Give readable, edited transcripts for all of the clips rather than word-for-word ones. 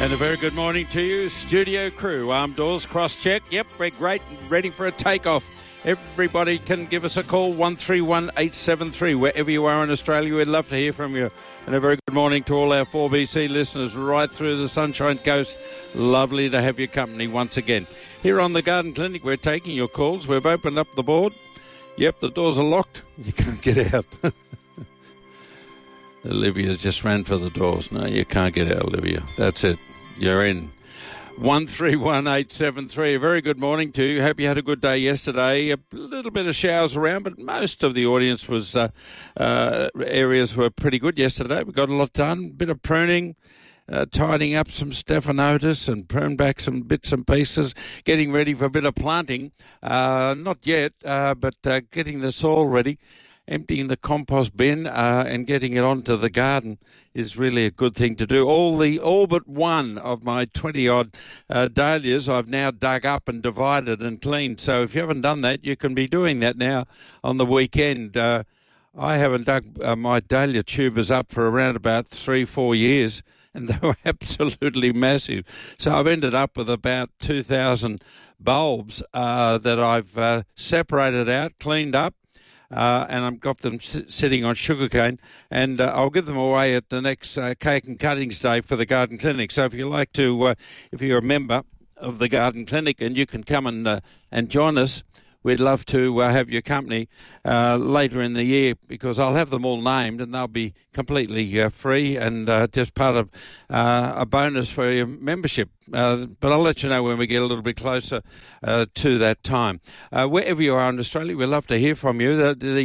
And a very good morning to you, studio crew. Armed doors, cross-check. Yep, we're great, ready for a takeoff. Everybody can give us a call, 131873. Wherever you are in Australia, we'd love to hear from you. And a very good morning to all our 4BC listeners right through the Sunshine Coast. Lovely to have your company once again. Here on the Garden Clinic, we're taking your calls. We've opened up the board. Yep, the doors are locked. You can't get out. Olivia just ran for the doors. No, you can't get out, Olivia. That's it. You're in. 131873. A very good morning to you. Hope you had a good day yesterday. A little bit of showers around, but most of the audience was areas were pretty good yesterday. We got a lot done. A bit of pruning, tidying up some stephanotis and prune back some bits and pieces, getting ready for a bit of planting. Not yet, but getting the soil ready. Emptying the compost bin and getting it onto the garden is really a good thing to do. All but one of my 20-odd dahlias I've now dug up and divided and cleaned. So if you haven't done that, you can be doing that now on the weekend. I haven't dug my dahlia tubers up for around about 3-4 years, and they were absolutely massive. So I've ended up with about 2,000 bulbs that I've separated out, cleaned up, and I've got them sitting on sugarcane, and I'll give them away at the next Cake and Cuttings Day for the Garden Clinic. So if you like to, if you're a member of the Garden Clinic and you can come and join us, we'd love to have your company later in the year, because I'll have them all named and they'll be completely free and just part of a bonus for your membership. But I'll let you know when we get a little bit closer to that time. Wherever you are in Australia, we'd love to hear from you.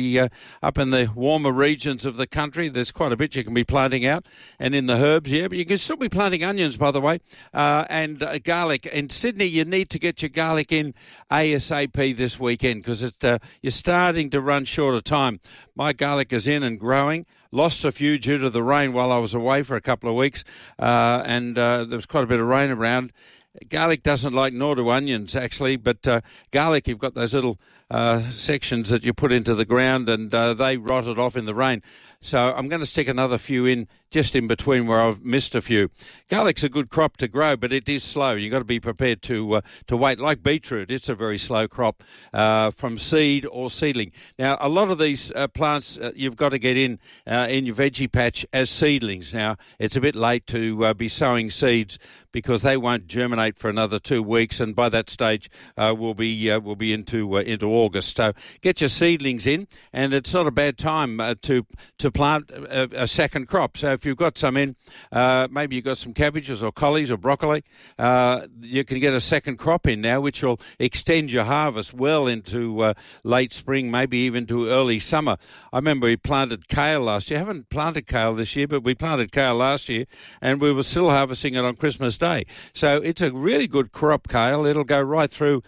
Up in the warmer regions of the country, there's quite a bit you can be planting out, and in the herbs, yeah, but you can still be planting onions, by the way, and garlic. In Sydney, you need to get your garlic in ASAP this weekend, because you're starting to run short of time. My garlic is in and growing. Lost a few due to the rain while I was away for a couple of weeks, and there was quite a bit of rain around. Garlic doesn't like, nor do onions, actually, but garlic, you've got those little sections that you put into the ground, and they rotted off in the rain. So I'm going to stick another few in just in between where I've missed a few. Garlic's a good crop to grow, but it is slow. You've got to be prepared to wait. Like beetroot, it's a very slow crop from seed or seedling. Now, a lot of these plants you've got to get in your veggie patch as seedlings. Now, it's a bit late to be sowing seeds, because they won't germinate for another 2 weeks, and by that stage we'll be into August. So get your seedlings in, and it's not a bad time to plant a second crop. So if you've got some in, maybe you've got some cabbages or collies or broccoli, you can get a second crop in now, which will extend your harvest well into late spring, maybe even to early summer. I remember we planted kale last year. I haven't planted kale this year, but we planted kale last year, and we were still harvesting it on Christmas Day. So it's a really good crop, kale. It'll go right through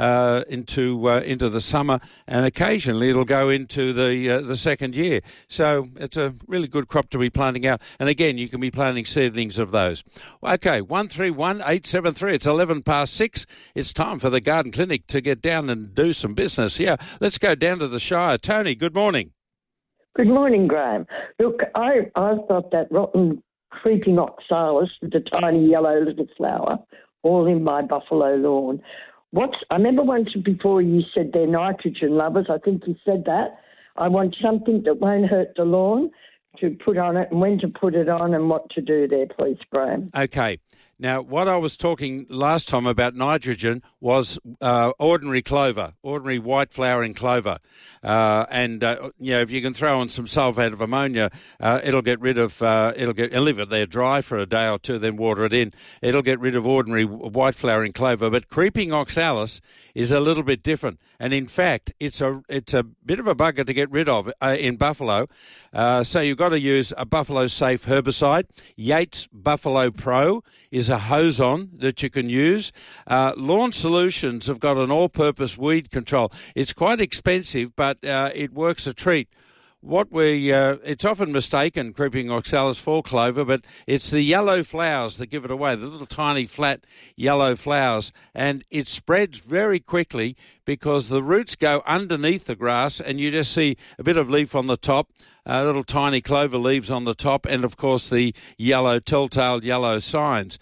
into the summer, and occasionally it'll go into the second year. So it's a really good crop to be planting out. And again, you can be planting seedlings of those. Okay, 131873. It's 6:11. It's time for the Garden Clinic to get down and do some business. Yeah, let's go down to the Shire. Tony, good morning. Good morning, Graham. Look, I've got that rotten creeping oxalis with the tiny yellow little flower all in my buffalo lawn. I remember once before you said they're nitrogen lovers. I think you said that. I want something that won't hurt the lawn to put on it, and when to put it on and what to do there, please, Graham. Okay. Now, what I was talking last time about nitrogen was ordinary clover, ordinary white flowering clover. If you can throw on some sulfate of ammonia, it'll get rid of, and leave it there dry for a day or two, then water it in. It'll get rid of ordinary white flowering clover. But creeping oxalis is a little bit different. And in fact, it's a bit of a bugger to get rid of in buffalo. So you've got to use a Buffalo Safe herbicide. Yates Buffalo Pro is a hose-on that you can use. Lawn Solutions have got an all-purpose weed control. It's quite expensive, but it works a treat. It's often mistaken, creeping oxalis, for clover, but it's the yellow flowers that give it away, the little tiny flat yellow flowers, and it spreads very quickly because the roots go underneath the grass and you just see a bit of leaf on the top, little tiny clover leaves on the top, and of course the yellow telltale yellow signs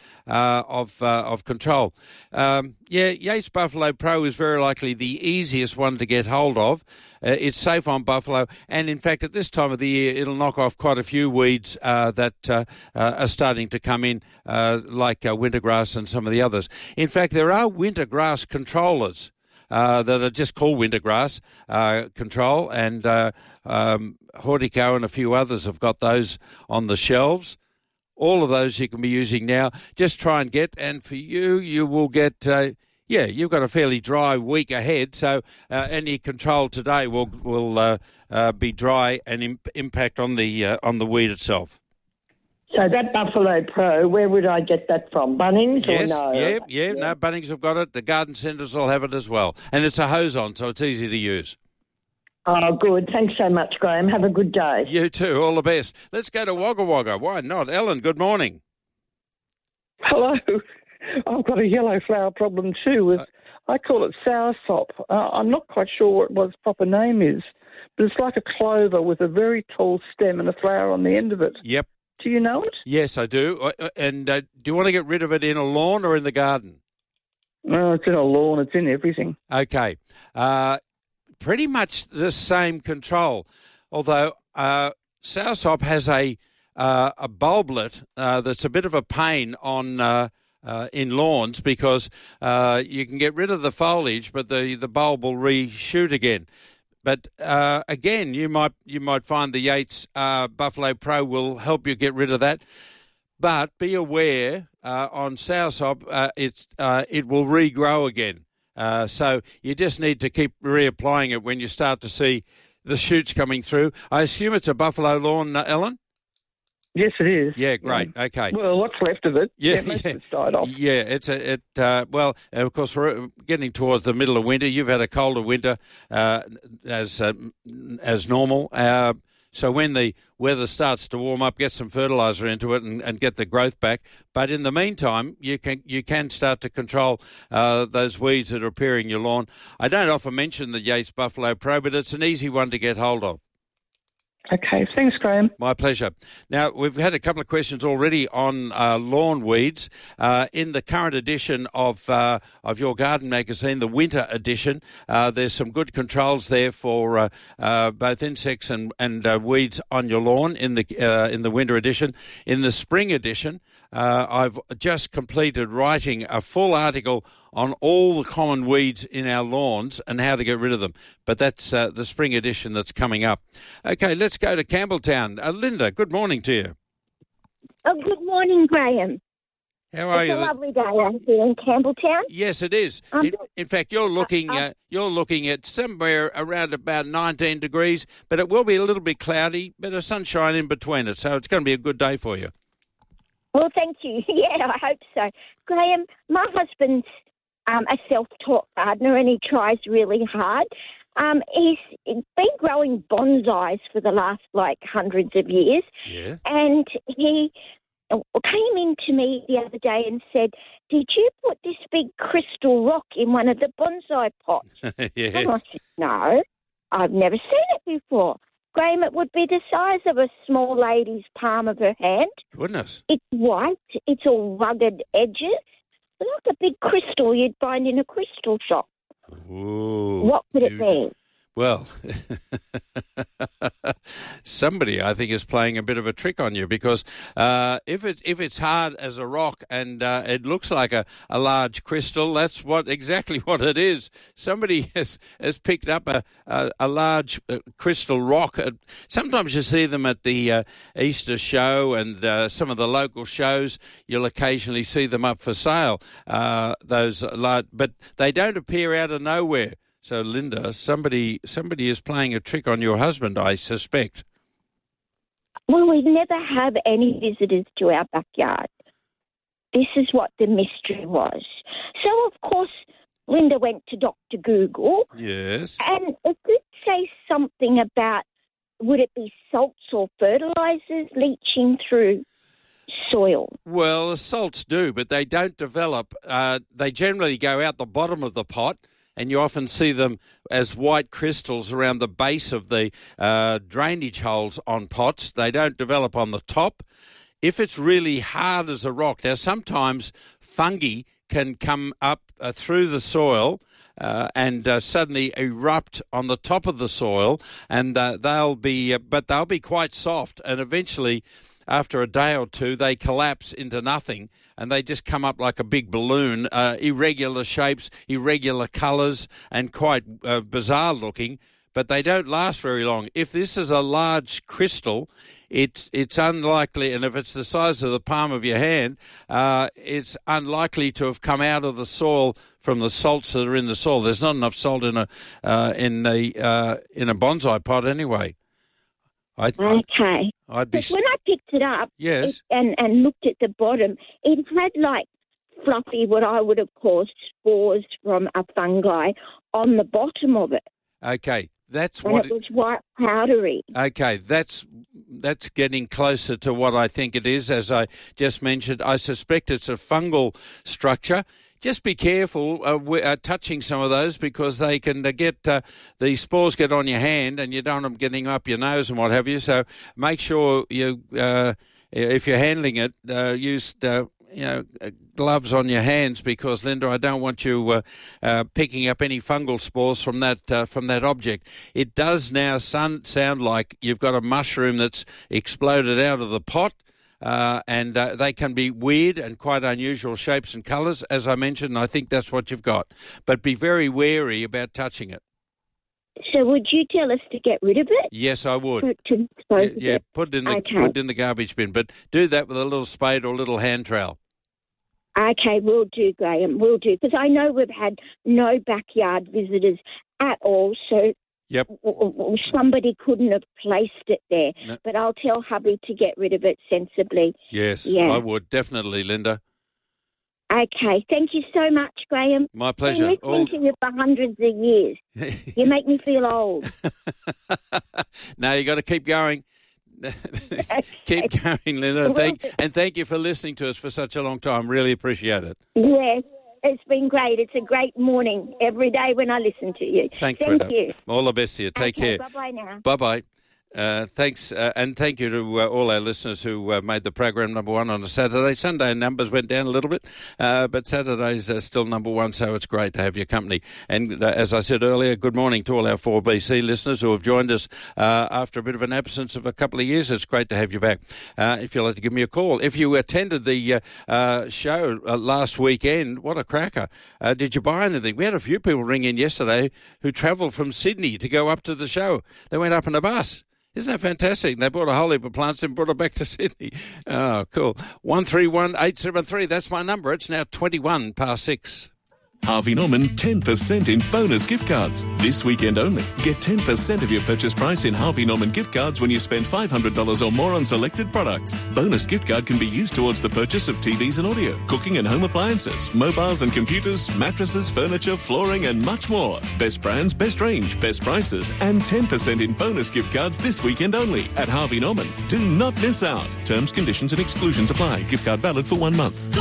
of control. Yates Buffalo Pro is very likely the easiest one to get hold of. It's safe on buffalo, and in fact at this time of the year it'll knock off quite a few weeds that are starting to come in, like wintergrass and some of the others. In fact, there are wintergrass controllers that are just called wintergrass control, and Hortico and a few others have got those on the shelves. All of those you can be using now. Just try and get, and for you will get, you've got a fairly dry week ahead, so any control today will be dry and impact on the weed itself. So that Buffalo Pro, where would I get that from? Bunnings yes, or no? Yeah. No, Bunnings have got it. The garden centres will have it as well. And it's a hose-on, so it's easy to use. Oh, good. Thanks so much, Graham. Have a good day. You too. All the best. Let's go to Wagga Wagga. Why not? Ellen, good morning. Hello. I've got a yellow flower problem too. I call it soursop. I'm not quite sure what its proper name is, but it's like a clover with a very tall stem and a flower on the end of it. Yep. Do you know it? Yes, I do. And do you want to get rid of it in a lawn or in the garden? No, it's in a lawn. It's in everything. Okay. Pretty much the same control, although soursop has a bulblet that's a bit of a pain on in lawns because you can get rid of the foliage, but the bulb will reshoot again. But again, you might find the Yates Buffalo Pro will help you get rid of that. But be aware on soursop, it will regrow again. So you just need to keep reapplying it when you start to see the shoots coming through. I assume it's a buffalo lawn, Ellen? Yes, it is. Yeah, great. Okay. Well, what's left of it? Most of it's died off. Yeah, well, of course, we're getting towards the middle of winter. You've had a colder winter as normal. So when the weather starts to warm up, get some fertiliser into it and get the growth back. But in the meantime, you can start to control those weeds that are appearing in your lawn. I don't often mention the Yates Buffalo Pro, but it's an easy one to get hold of. Okay, thanks, Graham. My pleasure. Now, we've had a couple of questions already on lawn weeds. In the current edition of your garden magazine, the winter edition, there's some good controls there for both insects and weeds on your lawn in the winter edition. In the spring edition, I've just completed writing a full article on all the common weeds in our lawns and how to get rid of them. But that's the spring edition that's coming up. Okay, let's go to Campbelltown. Linda, good morning to you. Oh, good morning, Graham. How are you? It's a lovely day out here in Campbelltown. Yes, it is. In fact, you're looking at somewhere around about 19 degrees, but it will be a little bit cloudy, bit of sunshine in between it, so it's going to be a good day for you. Well, thank you. Yeah, I hope so. Graham, my husband's a self-taught gardener and he tries really hard. He's been growing bonsais for the last, hundreds of years. Yeah. And he came in to me the other day and said, "Did you put this big crystal rock in one of the bonsai pots?" Yes. And I said, "No, I've never seen it before." Graham, it would be the size of a small lady's palm of her hand. Goodness. It's white. It's all rugged edges. Like a big crystal you'd find in a crystal shop. Ooh, what could it be? Well, somebody, I think, is playing a bit of a trick on you because if it's hard as a rock and it looks like a large crystal, that's exactly what it is. Somebody has picked up a large crystal rock. Sometimes you see them at the Easter show and some of the local shows. You'll occasionally see them up for sale. Those large, but they don't appear out of nowhere. So, Linda, somebody is playing a trick on your husband, I suspect. Well, we never have any visitors to our backyard. This is what the mystery was. So, of course, Linda went to Dr. Google. Yes. And it did say something about, would it be salts or fertilisers leaching through soil? Well, the salts do, but they don't develop. They generally go out the bottom of the pot. and you often see them as white crystals around the base of the drainage holes on pots. They don't develop on the top. If it's really hard as a rock, now sometimes fungi can come up through the soil and suddenly erupt on the top of the soil, and they'll be quite soft, and eventually, after a day or two, they collapse into nothing, and they just come up like a big balloon, irregular shapes, irregular colours, and quite bizarre looking. But they don't last very long. If this is a large crystal, it's unlikely, and if it's the size of the palm of your hand, it's unlikely to have come out of the soil from the salts that are in the soil. There's not enough salt in a bonsai pot anyway. Okay. I'd be. But when I picked it up, yes, and looked at the bottom, it had like fluffy, what I would have called spores from a fungi on the bottom of it. Okay. That's and what it was white powdery. Okay, that's getting closer to what I think it is. As I just mentioned, I suspect it's a fungal structure. Just be careful touching some of those, because they can the spores get on your hand, and you don't want them getting up your nose and what have you. So make sure you, if you're handling it, use gloves on your hands, because, Linda, I don't want you picking up any fungal spores from that object. It does now sound like you've got a mushroom that's exploded out of the pot, and they can be weird and quite unusual shapes and colours, as I mentioned, and I think that's what you've got. But be very wary about touching it. So would you tell us to get rid of it? Yes, I would. To dispose of it? Put it in the garbage bin, but do that with a little spade or a little hand trowel. Okay, will do, Graham, will do. Because I know we've had no backyard visitors at all, so yep. Somebody couldn't have placed it there. No. But I'll tell hubby to get rid of it sensibly. Yes, yeah. I would, definitely, Linda. Okay, thank you so much, Graham. My pleasure. I've been listening to you for hundreds of years. You make me feel old. No, you got to keep going. Keep going, Linda. Thank you for listening to us for such a long time. Really appreciate it. Yes, it's been great. It's a great morning every day when I listen to you. Thank you. All the best to you. Take care. Bye-bye now. Bye-bye. Thanks, and thank you to all our listeners who made the program number one on a Saturday. Sunday numbers went down a little bit, but Saturdays are still number one, so it's great to have your company. And as I said earlier, good morning to all our 4BC listeners who have joined us after a bit of an absence of a couple of years. It's great to have you back. If you'd like to give me a call. If you attended the show last weekend, what a cracker. Did you buy anything? We had a few people ring in yesterday who travelled from Sydney to go up to the show. They went up in a bus. Isn't that fantastic? They bought a whole heap of plants and brought it back to Sydney. Oh, cool. 131873, that's my number. It's now 21 past 6. Harvey Norman 10% in bonus gift cards. This weekend only. Get 10% of your purchase price in Harvey Norman gift cards when you spend $500 or more on selected products. Bonus gift card can be used towards the purchase of TVs and audio, cooking and home appliances, mobiles and computers, mattresses, furniture, flooring and much more. Best brands, best range, best prices and 10% in bonus gift cards this weekend only at Harvey Norman. Do not miss out. Terms, conditions and exclusions apply. Gift card valid for 1 month.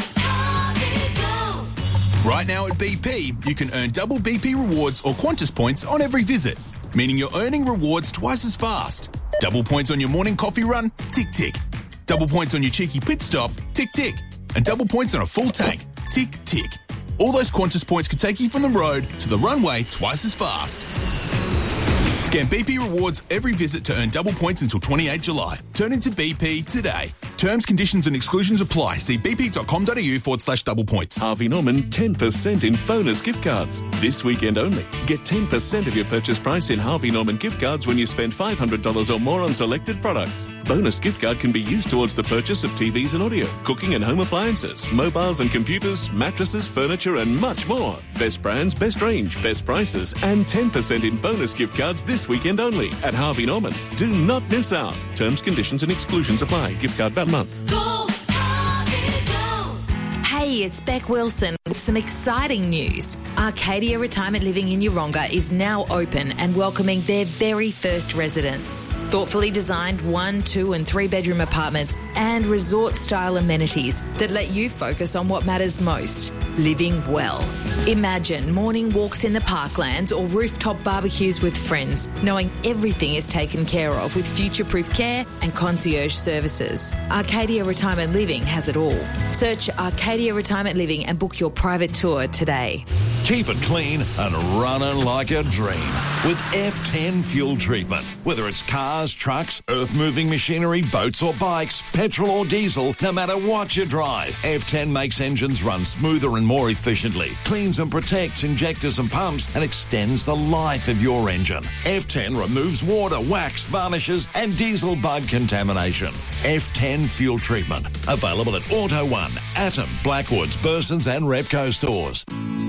Right now at BP, you can earn double BP rewards or Qantas points on every visit, meaning you're earning rewards twice as fast. Double points on your morning coffee run? Tick, tick. Double points on your cheeky pit stop? Tick, tick. And double points on a full tank? Tick, tick. All those Qantas points could take you from the road to the runway twice as fast. Scan BP rewards every visit to earn double points until 28 July. Turn into BP today. Terms, conditions and exclusions apply. See bp.com.au/double points. Harvey Norman 10% in bonus gift cards. This weekend only. Get 10% of your purchase price in Harvey Norman gift cards when you spend $500 or more on selected products. Bonus gift card can be used towards the purchase of TVs and audio, cooking and home appliances, mobiles and computers, mattresses, furniture and much more. Best brands, best range, best prices and 10% in bonus gift cards this weekend only at Harvey Norman. Do not miss out. Terms, conditions and exclusions apply. Gift card valid month. Go, Harvey, go. Hey, it's Beck Wilson. With some exciting news. Arcadia Retirement Living in Yeronga is now open and welcoming their very first residents. Thoughtfully designed 1, 2 and 3 bedroom apartments and resort-style amenities that let you focus on what matters most, living well. Imagine morning walks in the parklands or rooftop barbecues with friends, knowing everything is taken care of with future-proof care and concierge services. Arcadia Retirement Living has it all. Search Arcadia Retirement Living and book your private tour today. Keep it clean and running like a dream with F10 fuel treatment. Whether it's cars, trucks, earth-moving machinery, boats or bikes, petrol or diesel, no matter what you drive, F10 makes engines run smoother and more efficiently, cleans and protects injectors and pumps, and extends the life of your engine. F10 removes water, wax, varnishes and diesel bug contamination. F10 fuel treatment. Available at Auto One, Atom, Blackwoods, Burson's and Repco stores.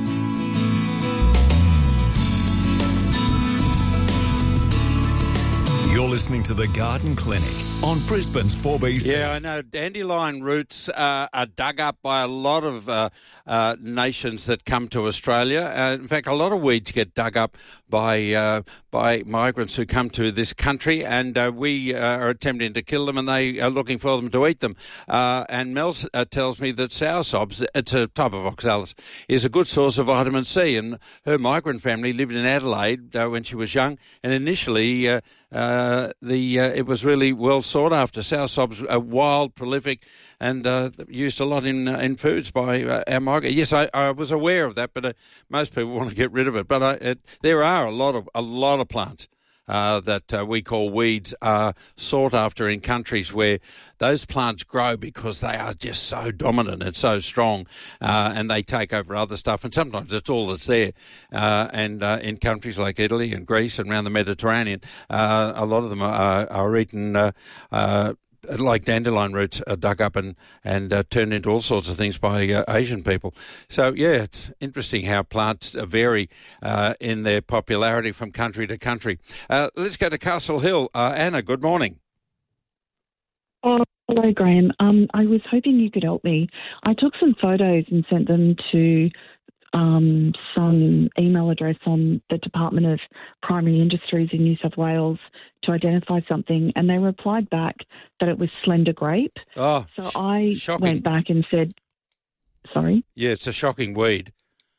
You're listening to The Garden Clinic on Brisbane's 4BC. Yeah, I know. Dandelion roots are dug up by a lot of nations that come to Australia. In fact, a lot of weeds get dug up by migrants who come to this country, and we are attempting to kill them, and they are looking for them to eat them. And Mel tells me that soursop's, it's a type of oxalis, is a good source of vitamin C, and her migrant family lived in Adelaide when she was young, and initially it was really well sought after. Soursop's wild, prolific, and used a lot in foods by our migrants. Yes, I was aware of that, but most people want to get rid of it. But there are a lot of plants that we call weeds are sought after in countries where those plants grow because they are just so dominant and so strong, and they take over other stuff, and sometimes it's all that's there. And in countries like Italy and Greece and around the Mediterranean, a lot of them are eaten like dandelion roots are dug up and turned into all sorts of things by Asian people. So, yeah, it's interesting how plants vary in their popularity from country to country. Let's go to Castle Hill. Anna, good morning. Oh, hello, Graham. I was hoping you could help me. I took some photos and sent them to some email address on the Department of Primary Industries in New South Wales to identify something, and they replied back that it was slender grape. Oh, so I shocking. went back and said, sorry? Yeah, it's a shocking weed.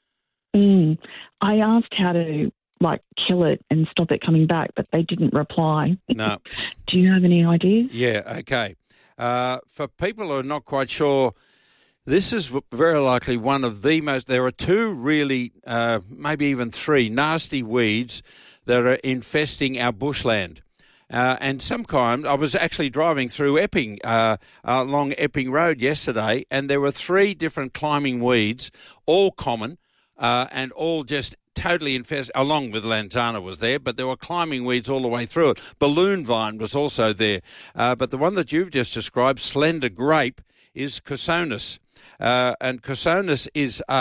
I asked how to, kill it and stop it coming back, but they didn't reply. No. Do you have any ideas? Yeah, okay. For people who are not quite sure, this is very likely one of the most... There are two really, maybe even three, nasty weeds that are infesting our bushland. And sometimes I was actually driving through Epping, along Epping Road yesterday, and there were three different climbing weeds, all common, and all just totally infested, along with lantana was there, but there were climbing weeds all the way through it. Balloon vine was also there. But the one that you've just described, slender grape, is Cosonus. And Cosonus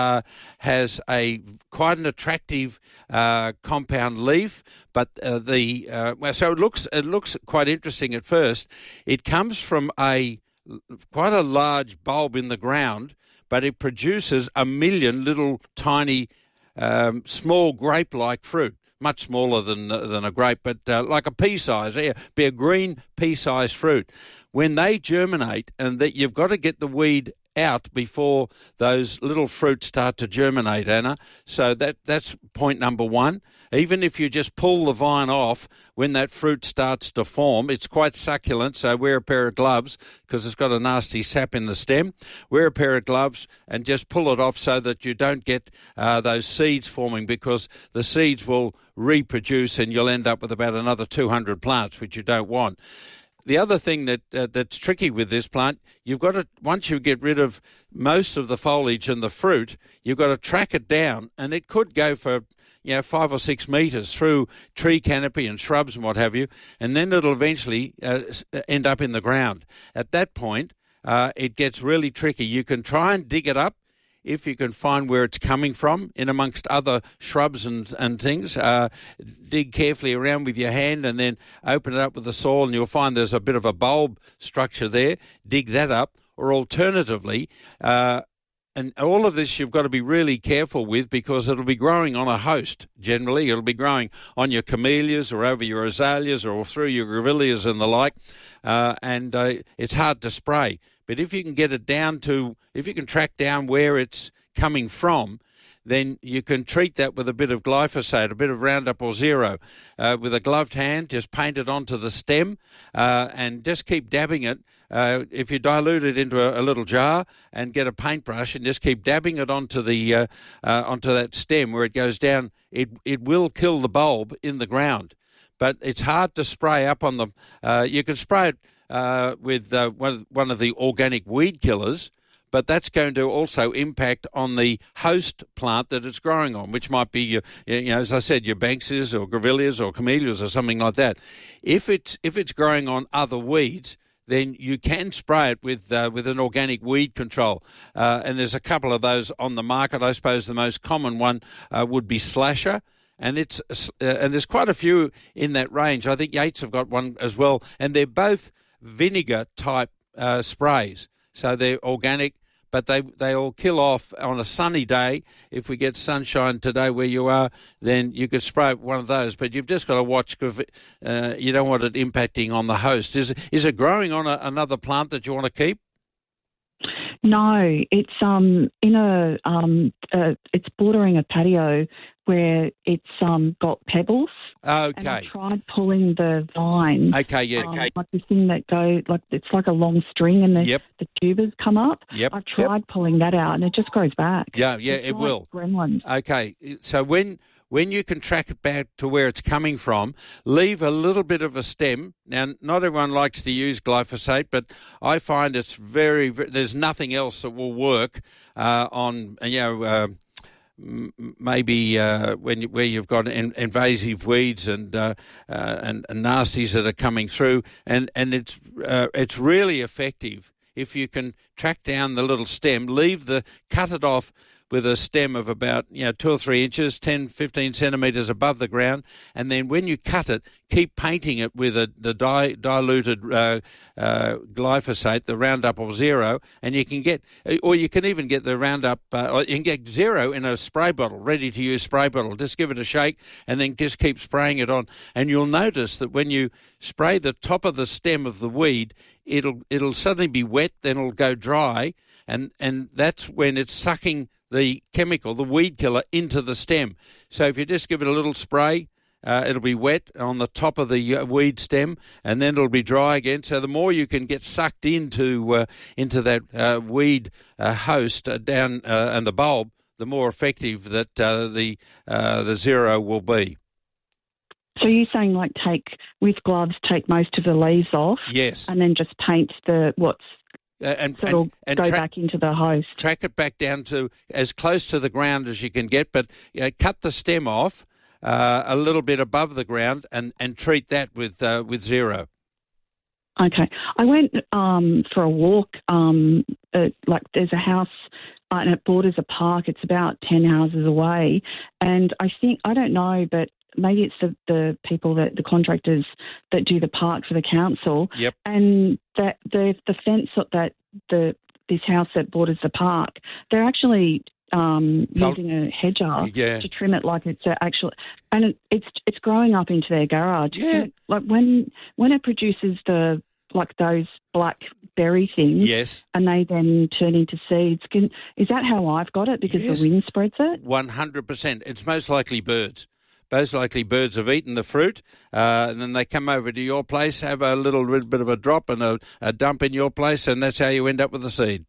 has quite an attractive compound leaf, but so it looks quite interesting at first. It comes from quite a large bulb in the ground, but it produces 1 million little tiny small grape-like fruit. Much smaller than a grape, but like a pea size. Yeah, be a green pea-sized fruit. When they germinate, and that you've got to get the weed out before those little fruits start to germinate, Anna. So that's point number one. Even if you just pull the vine off, when that fruit starts to form, it's quite succulent, so wear a pair of gloves because it's got a nasty sap in the stem. Wear a pair of gloves and just pull it off so that you don't get those seeds forming, because the seeds will reproduce and you'll end up with about another 200 plants, which you don't want. The other thing that's tricky with this plant, you've got to, once you get rid of most of the foliage and the fruit, you've got to track it down, and it could go for 5 or 6 metres through tree canopy and shrubs and what have you, and then it'll eventually end up in the ground. At that point, it gets really tricky. You can try and dig it up if you can find where it's coming from, in amongst other shrubs and things. Dig carefully around with your hand and then open it up with the soil, and you'll find there's a bit of a bulb structure there. Dig that up, or alternatively, And all of this you've got to be really careful with, because it'll be growing on a host generally. It'll be growing on your camellias or over your azaleas or through your grevilleas and the like, and it's hard to spray. But if you can get it down to, if you can track down where it's coming from, then you can treat that with a bit of glyphosate, a bit of Roundup or Zero. With a gloved hand, just paint it onto the stem and just keep dabbing it. If you dilute it into a little jar and get a paintbrush and just keep dabbing it onto the onto that stem where it goes down, it will kill the bulb in the ground. But it's hard to spray up on them. You can spray it with one of the organic weed killers, but that's going to also impact on the host plant that it's growing on, which might be, your, as I said, your Banksias or Grevilleas or Camellias or something like that. If it's growing on other weeds, then you can spray it with an organic weed control. And there's a couple of those on the market. I suppose the most common one would be Slasher. And and there's quite a few in that range. I think Yates have got one as well. And they're both vinegar-type sprays. So they're organic, but they all kill off on a sunny day. If we get sunshine today where you are, then you could spray one of those. But you've just got to watch. You don't want it impacting on the host. Is it growing on another plant that you want to keep? No, it's it's bordering a patio where it's got pebbles. Okay. And I tried pulling the vine. Okay, yeah. Like this thing that goes, like it's like a long string and the tubers come up. Yep. I've tried pulling that out and it just grows back. Yeah, it's it like will. Gremlins. Okay, so when you can track it back to where it's coming from, leave a little bit of a stem. Now, not everyone likes to use glyphosate, but I find it's very there's nothing else that will work on, maybe where you've got invasive weeds and nasties that are coming through, and it's really effective if you can track down the little stem, cut it off with a stem of about 2 or 3 inches, 10, 15 centimetres above the ground, and then when you cut it, keep painting it with the diluted glyphosate, the Roundup or Zero, and you can even get the Roundup, or you can get Zero in a spray bottle, ready to use spray bottle. Just give it a shake and then just keep spraying it on, and you'll notice that when you spray the top of the stem of the weed, it'll suddenly be wet, then it'll go dry, and that's when it's sucking the chemical, the weed killer, into the stem. So if you just give it a little spray, it'll be wet on the top of the weed stem, and then it'll be dry again. So the more you can get sucked into that weed host down and the bulb, the more effective that the Zero will be. So you're saying, like, with gloves, take most of the leaves off? Yes. And then just paint it'll go back into the host. Track it back down to as close to the ground as you can get, but cut the stem off a little bit above the ground and treat that with Zero. Okay. I went for a walk. There's a house and it borders a park. It's about 10 houses away, and I don't know, but maybe it's the people the contractors that do the park for the council. Yep. And that the fence that this house that borders the park, they're actually using a hedger to trim it like it's and it's growing up into their garage. Yeah. Like when it produces those black berry things, yes, and they then turn into seeds. Is that how I've got it? Because the wind spreads it? 100%. It's most likely birds. Most likely birds have eaten the fruit, and then they come over to your place, have a little bit of a drop and a dump in your place, and that's how you end up with the seed.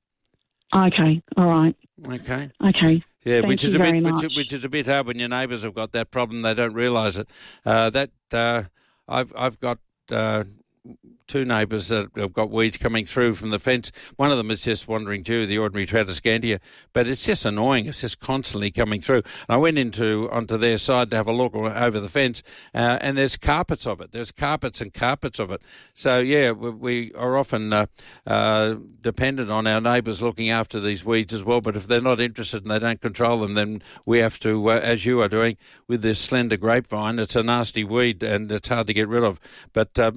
Okay, all right. Okay. Thank Yeah, you which is a bit hard when your neighbours have got that problem. They don't realise it. I've got 2 neighbours that have got weeds coming through from the fence. One of them is just wandering due, the ordinary Tradescantia, but it's just annoying. It's just constantly coming through. And I went onto their side to have a look over the fence, and there's carpets of it. There's carpets and carpets of it. So, yeah, we are often dependent on our neighbours looking after these weeds as well, but if they're not interested and they don't control them, then we have to, as you are doing with this slender grapevine. It's a nasty weed and it's hard to get rid of. But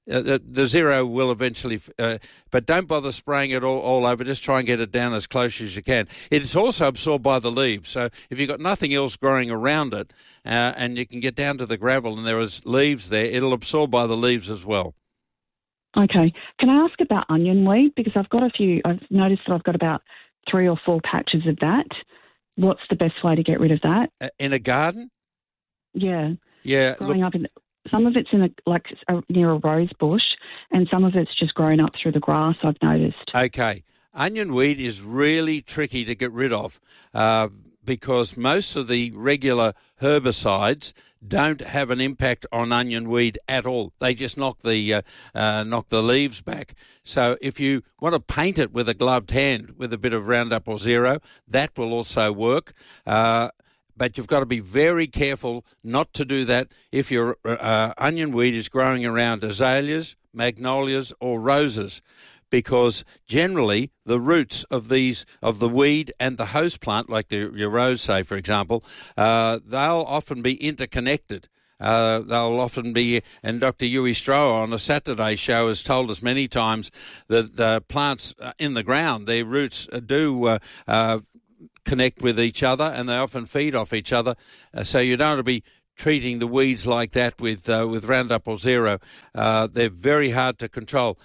The zero will eventually, but don't bother spraying it all over. Just try and get it down as close as you can. It's also absorbed by the leaves. So if you've got nothing else growing around it, and you can get down to the gravel and there is leaves there, it'll absorb by the leaves as well. Okay. Can I ask about onion weed? Because I've noticed that I've got about 3 or 4 patches of that. What's the best way to get rid of that? In a garden? Yeah. Yeah. Growing up in... Some of it's near a rose bush, and some of it's just grown up through the grass, I've noticed. Okay. Onion weed is really tricky to get rid of because most of the regular herbicides don't have an impact on onion weed at all. They just knock the leaves back. So if you want to paint it with a gloved hand with a bit of Roundup or Zero, that will also work. But you've got to be very careful not to do that if your onion weed is growing around azaleas, magnolias or roses, because generally the roots of the weed and the host plant, like your rose, say, for example, they'll often be interconnected. They'll often be, and Dr. Yui Stroh on a Saturday show has told us many times that plants in the ground, their roots do connect with each other, and they often feed off each other. So you don't want to be treating the weeds like that with Roundup or Zero. They're very hard to control.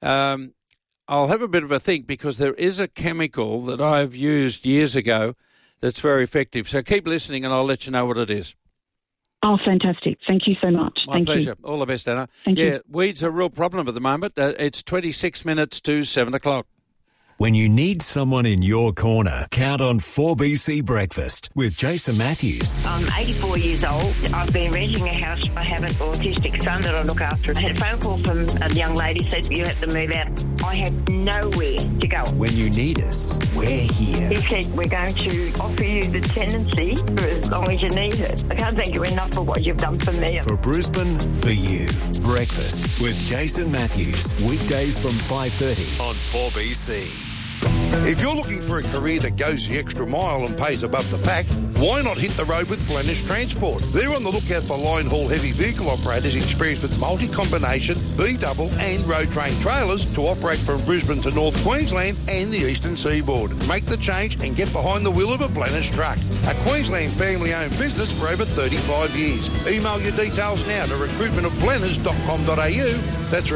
I'll have a bit of a think because there is a chemical that I've used years ago that's very effective. So keep listening and I'll let you know what it is. Oh, fantastic. Thank you so much. My pleasure. All the best, Anna. Thank you. Weeds are a real problem at the moment. It's 26 minutes to 7 o'clock. When you need someone in your corner, count on 4BC Breakfast with Jason Matthews. I'm 84 years old. I've been renting a house. I have an autistic son that I look after. I had a phone call from a young lady said you have to move out. I had nowhere to go. When you need us, we're here. He said we're going to offer you the tenancy for as long as you need it. I can't thank you enough for what you've done for me. For Brisbane, for you. Breakfast with Jason Matthews. Weekdays from 5:30 on 4BC. If you're looking for a career that goes the extra mile and pays above the pack, why not hit the road with Blennish Transport? They're on the lookout for line haul heavy vehicle operators experienced with multi-combination, B-double and road train trailers to operate from Brisbane to North Queensland and the eastern seaboard. Make the change and get behind the wheel of a Blennish truck. A Queensland family-owned business for over 35 years. Email your details now to recruitmentofblenners.com.au. That's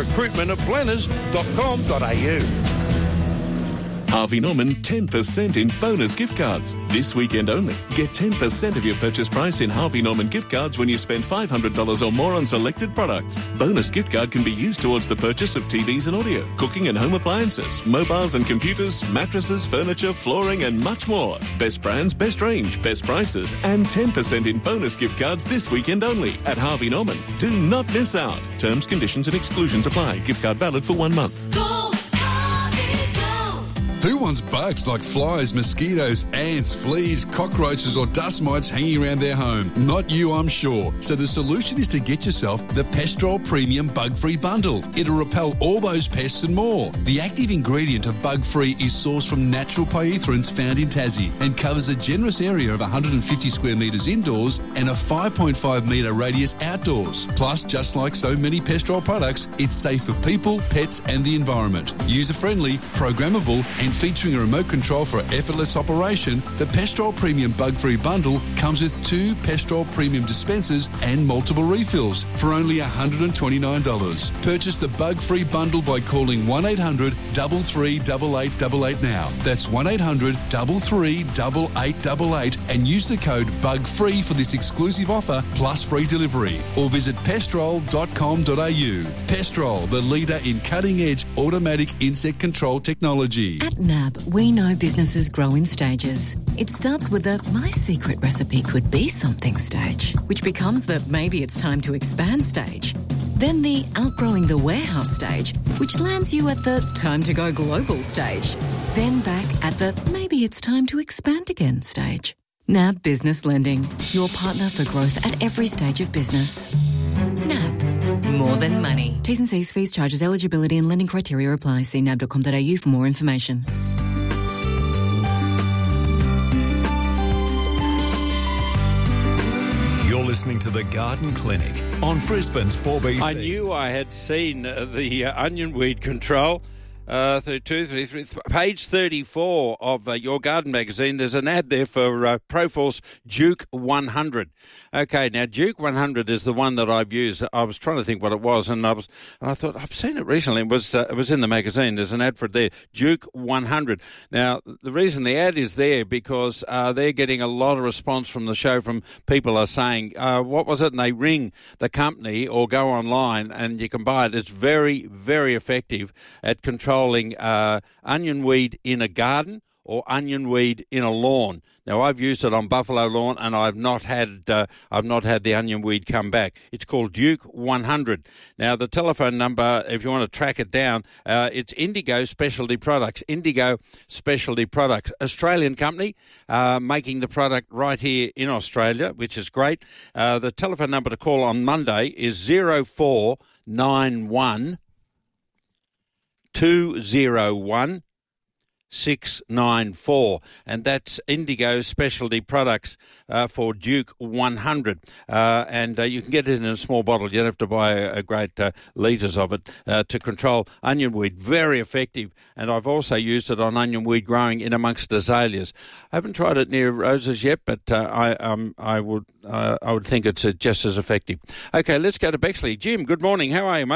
recruitmentofblenners.com.au. Harvey Norman 10% in bonus gift cards. This weekend only. Get 10% of your purchase price in Harvey Norman gift cards when you spend $500 or more on selected products. Bonus gift card can be used towards the purchase of TVs and audio, cooking and home appliances, mobiles and computers, mattresses, furniture, flooring and much more. Best brands, best range, best prices and 10% in bonus gift cards this weekend only at Harvey Norman. Do not miss out. Terms, conditions and exclusions apply. Gift card valid for 1 month. Who wants bugs like flies, mosquitoes, ants, fleas, cockroaches or dust mites hanging around their home? Not you, I'm sure. So the solution is to get yourself the Pestrol Premium Bug-Free Bundle. It'll repel all those pests and more. The active ingredient of Bug-Free is sourced from natural pyrethroids found in Tassie and covers a generous area of 150 square metres indoors and a 5.5 metre radius outdoors. Plus, just like so many Pestrol products, it's safe for people, pets and the environment. User-friendly, programmable and featuring a remote control for effortless operation, the Pestrol Premium Bug-Free Bundle comes with 2 Pestrol Premium dispensers and multiple refills for only $129. Purchase the Bug-Free Bundle by calling 1800 33 8888 now. That's 1800 33 8888 and use the code BUGFREE for this exclusive offer plus free delivery. Or visit pestrol.com.au. Pestrol, the leader in cutting-edge automatic insect control technology. At NAB, we know businesses grow in stages. It starts with the my secret recipe could be something stage, which becomes the maybe it's time to expand stage. Then the outgrowing the warehouse stage, which lands you at the time to go global stage. Then back at the maybe it's time to expand again stage. NAB Business Lending, your partner for growth at every stage of business. NAB. More than money. T's and C's, fees, charges, eligibility and lending criteria apply. See nab.com.au for more information. You're listening to The Garden Clinic on Brisbane's 4BC. I knew I had seen the onion weed control. 32, 33, page 34 of Your Garden magazine, there's an ad there for Proforce Duke 100. Okay, now Duke 100 is the one that I've used. I was trying to think what it was, and I thought I've seen it recently. It was in the magazine. There's an ad for it there, Duke 100. Now the reason the ad is there because they're getting a lot of response from the show from people are saying what was it, and they ring the company or go online and you can buy it. It's very, very effective at controlling onion weed in a garden or onion weed in a lawn. Now I've used it on buffalo lawn and I've not had the onion weed come back. It's called Duke 100. Now the telephone number, if you want to track it down, it's Indigo Specialty Products. Indigo Specialty Products, Australian company, making the product right here in Australia, which is great. The telephone number to call on Monday is 0491 201 694, and that's Indigo Specialty Products for Duke 100, and you can get it in a small bottle. You don't have to buy a great litres of it to control onion weed. Very effective, and I've also used it on onion weed growing in amongst azaleas. I haven't tried it near roses yet, but I would think it's just as effective. Okay, let's go to Bexley. Jim, good morning. How are you, mate?